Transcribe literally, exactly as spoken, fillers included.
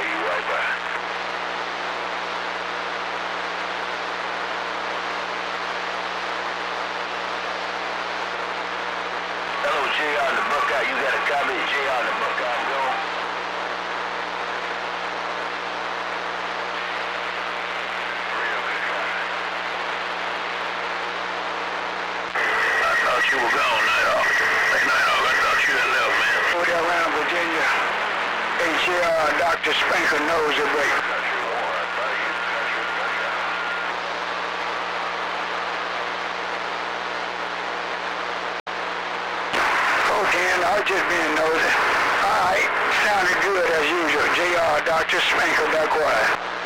you right back. Hello, J on the Buckeye. You got a copy? J on the Buckeye, go. Real good guy. I thought you were gone, Nighthawk. Hey, Nighthawk, I thought you had left, man. Over there around Virginia. H R Doctor Spanker knows the break. Country war, I thought you country Buckeye. Okay, I was just being nosy. All right, sounded good as usual. J R Doctor Spanker, back quiet.